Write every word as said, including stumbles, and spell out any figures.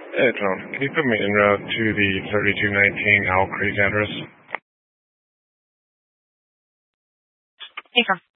Hey, Tom. Can you put me en route to the thirty-two nineteen Owl Creek address? Hey, Tom.